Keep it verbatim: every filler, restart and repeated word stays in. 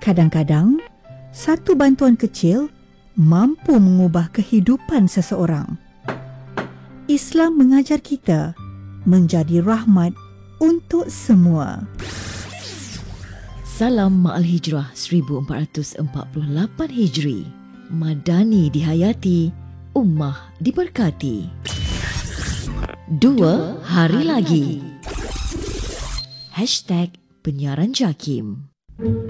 Kadang-kadang, satu bantuan kecil mampu mengubah kehidupan seseorang. Islam mengajar kita menjadi rahmat untuk semua. Salam Ma'al Hijrah seribu empat ratus empat puluh lapan Hijri. Madani dihayati, ummah diberkati. Dua hari lagi. Hashtag Penyiaran Jakim.